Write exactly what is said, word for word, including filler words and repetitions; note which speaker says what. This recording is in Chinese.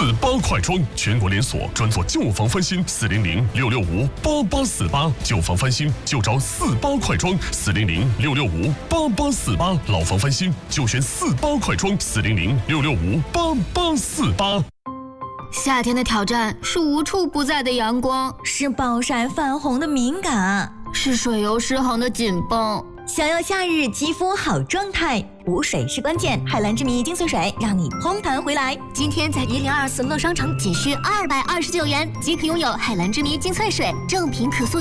Speaker 1: 八快装，全国连锁，专做旧房翻新。四零零六六五八八四八，旧房翻新就找四八快装。四零零六六五八八四八，老房翻新就选四八快装。四零零六六五八八四八。
Speaker 2: 夏天的挑战是无处不在的阳光，
Speaker 3: 是暴晒泛红的敏感，
Speaker 2: 是水油失衡的紧绷。
Speaker 3: 想要夏日肌肤好状态，补水是关键。海蓝之谜精粹水让你嘭弹回来。
Speaker 2: 今天在一零二四乐商城仅需二百二十九元即可拥有海蓝之谜精粹水，正品可塑